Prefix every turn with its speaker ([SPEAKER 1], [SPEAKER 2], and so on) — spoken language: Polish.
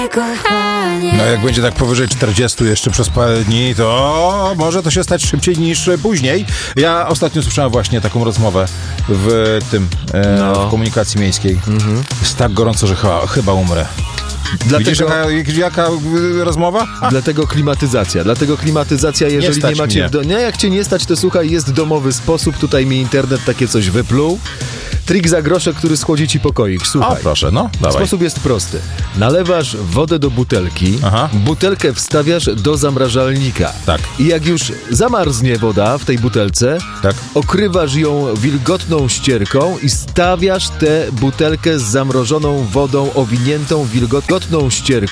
[SPEAKER 1] No jak będzie tak powyżej 40 jeszcze przez parę dni, to może to się stać szybciej niż później. Ja ostatnio słyszałem właśnie taką rozmowę w w komunikacji miejskiej. Jest tak gorąco, że chyba umrę. Widzisz, jaka rozmowa?
[SPEAKER 2] Dlatego klimatyzacja, jeżeli nie macie jak cię nie stać, to słuchaj, jest domowy sposób, tutaj mi internet takie coś wypluł. Trik za grosze, który schłodzi ci pokoik. Słuchaj.
[SPEAKER 1] O, proszę, no, dawaj.
[SPEAKER 2] Sposób jest prosty. Nalewasz wodę do butelki, butelkę wstawiasz do zamrażalnika.
[SPEAKER 1] Tak.
[SPEAKER 2] I jak już zamarznie woda w tej butelce, okrywasz ją wilgotną ścierką i stawiasz tę butelkę z zamrożoną wodą owiniętą wilgotną ścierką